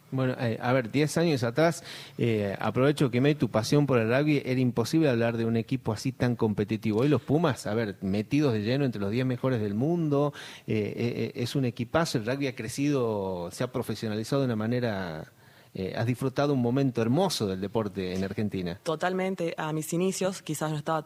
Bueno, a ver, 10 años atrás, aprovecho que tu pasión por el rugby, era imposible hablar de un equipo así tan competitivo. Hoy los Pumas, a ver, metidos de lleno entre los 10 mejores del mundo, es un equipazo, el rugby ha crecido, se ha profesionalizado de una manera... has disfrutado un momento hermoso del deporte en Argentina. Totalmente. A mis inicios quizás no estaba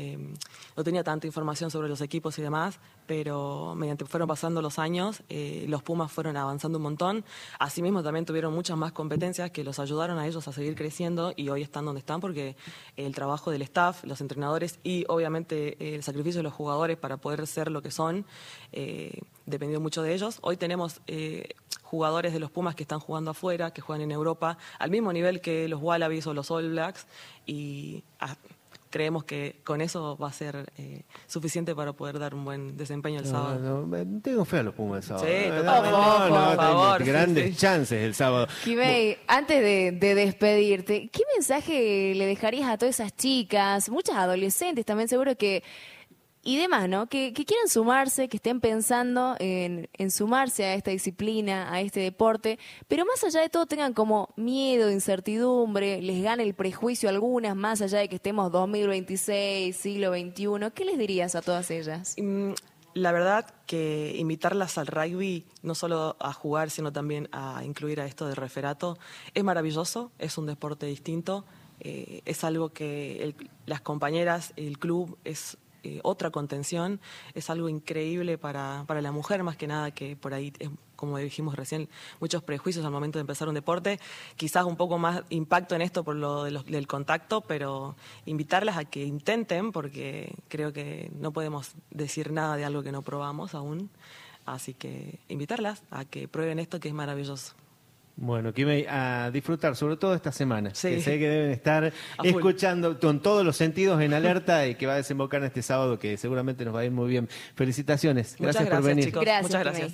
no tenía tanta información sobre los equipos y demás, pero mediante fueron pasando los años, los Pumas fueron avanzando un montón. Asimismo también tuvieron muchas más competencias que los ayudaron a ellos a seguir creciendo y hoy están donde están porque el trabajo del staff, los entrenadores y obviamente el sacrificio de los jugadores para poder ser lo que son, dependió mucho de ellos. Hoy tenemos jugadores de los Pumas que están jugando afuera, que juegan en Europa, al mismo nivel que los Wallabies o los All Blacks, y creemos que con eso va a ser suficiente para poder dar un buen desempeño el sábado. Tengo fe a los Pumas el sábado. Sí, totalmente. Por favor, grandes chances el sábado. Kimei, antes de despedirte, ¿qué mensaje le dejarías a todas esas chicas, muchas adolescentes también seguro que... y demás, ¿no? Que quieran sumarse, que estén pensando en sumarse a esta disciplina, a este deporte, pero más allá de todo tengan como miedo, incertidumbre, les gane el prejuicio a algunas, más allá de que estemos 2026, siglo XXI. ¿Qué les dirías a todas ellas? La verdad que invitarlas al rugby, no solo a jugar, sino también a incluir a esto de referato, es maravilloso, es un deporte distinto, es algo que las compañeras, el club, es... otra contención, es algo increíble para la mujer, más que nada, que por ahí, como dijimos recién, muchos prejuicios al momento de empezar un deporte, quizás un poco más impacto en esto por lo del contacto, pero invitarlas a que intenten, porque creo que no podemos decir nada de algo que no probamos aún, así que invitarlas a que prueben esto que es maravilloso. Bueno, Kimei, a disfrutar, sobre todo esta semana, sí, que sé que deben estar escuchando con todos los sentidos en alerta y que va a desembocar en este sábado, que seguramente nos va a ir muy bien. Felicitaciones, gracias por venir. Chicos. Gracias, muchas gracias.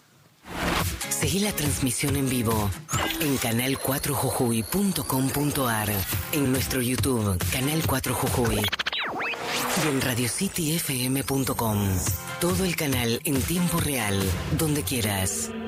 Seguí la transmisión en vivo en canal4jujuy.com.ar, en nuestro YouTube, Canal 4 Jujuy, y en radiocityfm.com. Todo el canal en tiempo real, donde quieras.